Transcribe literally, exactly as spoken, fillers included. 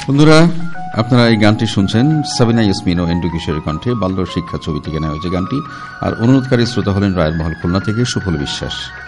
বন্ধুরা, আপনারা এই গানটি শুনছেন সাবিনা ইয়াসমিন ও এন্ডু কিশোরের কণ্ঠে। বাল্য শিক্ষা ছবি থেকে নেওয়া হয়েছে গানটি। আর অনুরোধকারী শ্রোতা হলেন রায়েরমহল খুলনা থেকে সুফল বিশ্বাস।